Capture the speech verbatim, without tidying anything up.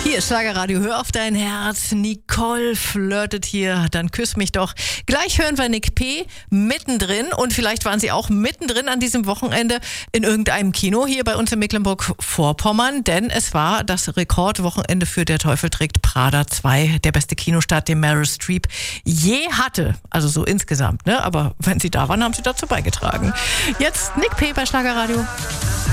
Hier ist Schlagerradio, hör auf dein Herz. Nicole flirtet hier, dann küss mich doch. Gleich hören wir Nick P. mittendrin und vielleicht waren Sie auch mittendrin an diesem Wochenende in irgendeinem Kino hier bei uns in Mecklenburg-Vorpommern, denn es war das Rekordwochenende für Der Teufel trägt Prada zwei, der beste Kinostart, den Meryl Streep je hatte. Also so insgesamt, ne? Aber wenn Sie da waren, haben Sie dazu beigetragen. Jetzt Nick P. bei Schlagerradio.